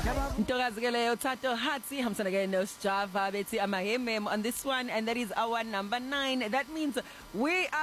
Ntokazi ke leyo Thato Hatsi hamsana ke no Java bethi amahemem on this one, and that is our number 9. That means we are